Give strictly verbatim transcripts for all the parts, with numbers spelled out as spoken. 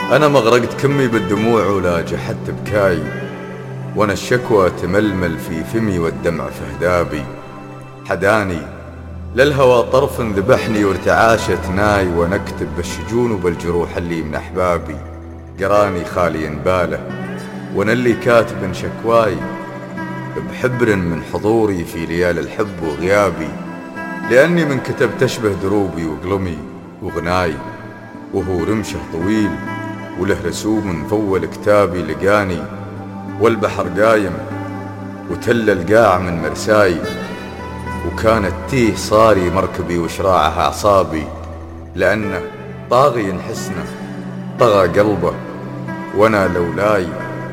أنا ما غرقت كمي بالدموع ولا جحدت بكاي، وأنا الشكوى تململ في فمي والدمع في هدابي. حداني للهوى طرف ذبحني وارتعاشت ناي، وأنا أكتب بالشجون وبالجروح اللي من أحبابي. قراني خالي باله وأنا اللي كاتب شكواي، بحبر من حضوري في ليالي الحب وغيابي. لأني من كتب تشبه دروبي وقلمي وغناي، وهو رمشه طويل وله رسوم مفول كتابي. لقاني والبحر قايم وتل القاع من مرساي، وكانت تيه صاري مركبي وشراعها أعصابي. لأنه طاغي حسنه طغى قلبه، وأنا لولاي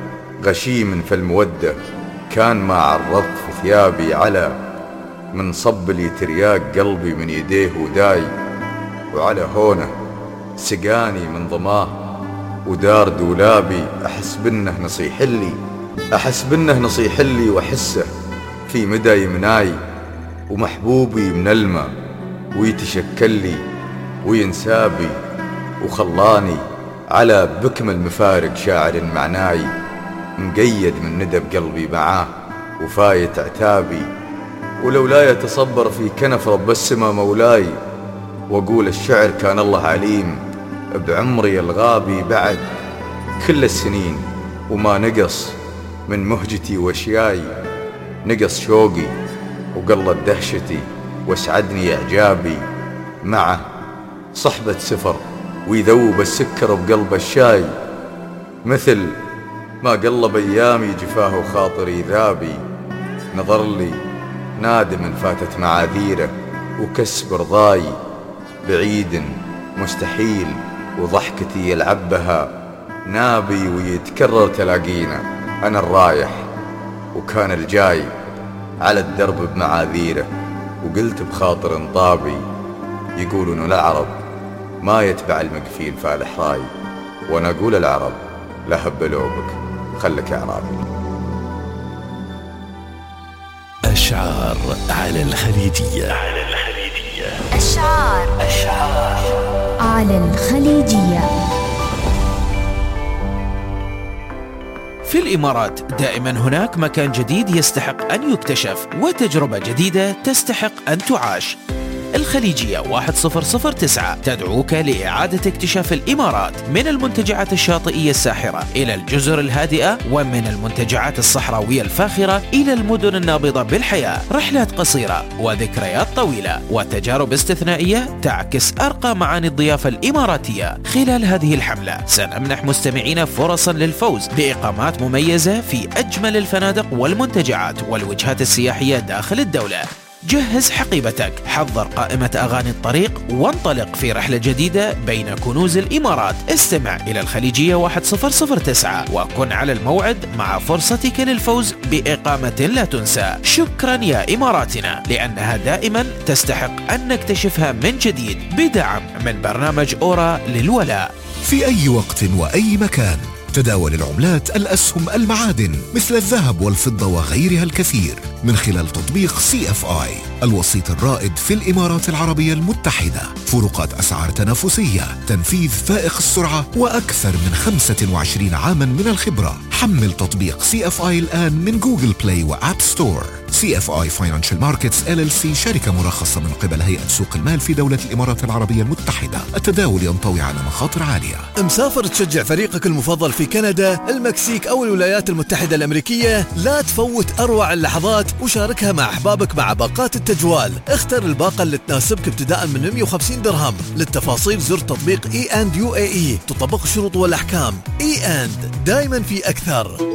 غشيم في المودة كان ما عرضت في ثيابي. على من صب لي ترياق قلبي من يديه وداي، وعلى هونه سقاني من ضماه ودار دولابي. أحس بنه نصيح لي أحس بنه نصيح لي وأحسه في مدى يمناي، ومحبوبي من الماء ويتشكل لي وينسابي. وخلاني على بكم المفارق شاعر معناي، مقيد من ندب قلبي معاه وفايت عتابي. ولولا يتصبر في كنف رب السما مولاي، واقول الشعر كان الله عليم بعمري الغابي. بعد كل السنين وما نقص من مهجتي واشياي، نقص شوقي وقلت دهشتي واسعدني اعجابي. معه صحبة سفر ويذوب السكر بقلب الشاي، مثل ما قلب ايامي جفاه وخاطري ذابي. نظر لي نادم فاتت معاذيره وكسب رضاي، بعيد مستحيل وضحكتي يلعب بها نابي. ويتكرر تلاقينا أنا الرايح وكان الجاي على الدرب بمعاذيره. وقلت بخاطر انطابي يقولون العرب ما يتبع المقفيل فالح راي، وانا اقول العرب لا هبلوا بك خلك اعرابي. أشعار على الخليجية. على الخليجية أشعار أشعار على الخليجية. في الإمارات دائما هناك مكان جديد يستحق أن يكتشف، وتجربة جديدة تستحق أن تعاش. الخليجية واحد صفر صفر تسعة تدعوك لإعادة اكتشاف الإمارات، من المنتجعات الشاطئية الساحرة إلى الجزر الهادئة، ومن المنتجعات الصحراوية الفاخرة إلى المدن النابضة بالحياة. رحلات قصيرة وذكريات طويلة وتجارب استثنائية تعكس أرقى معاني الضيافة الإماراتية. خلال هذه الحملة سنمنح مستمعينا فرصا للفوز بإقامات مميزة في أجمل الفنادق والمنتجعات والوجهات السياحية داخل الدولة. جهز حقيبتك، حضر قائمة أغاني الطريق، وانطلق في رحلة جديدة بين كنوز الإمارات. استمع إلى الخليجية واحد صفر صفر تسعة وكن على الموعد مع فرصتك للفوز بإقامة لا تنسى. شكرا يا إماراتنا، لأنها دائما تستحق أن نكتشفها من جديد، بدعم من برنامج أورا للولاء. في أي وقت وأي مكان تداول العملات، الأسهم، المعادن مثل الذهب والفضة وغيرها الكثير من خلال تطبيق سي اف آي، الوسيط الرائد في الإمارات العربية المتحدة. فروقات أسعار تنافسية، تنفيذ فائق السرعة، وأكثر من خمسة وعشرين عاما من الخبرة. حمل تطبيق سي اف آي الآن من جوجل بلاي وآب ستور. سي اف آي Financial Markets إل إل سي شركة مرخصة من قبل هيئة سوق المال في دولة الإمارات العربية المتحدة. التداول ينطوي على مخاطر عالية. مسافر تشجع فريقك المفضل في كندا، المكسيك أو الولايات المتحدة الأمريكية؟ لا تفوت أروع اللحظات وشاركها مع أحبابك مع باقات التجوال. اختر الباقة اللي تناسبك ابتداء من مئة وخمسين درهم. للتفاصيل زر تطبيق إي أند يو إيه إي. تطبق الشروط والأحكام. إي أند دايما في أكثر.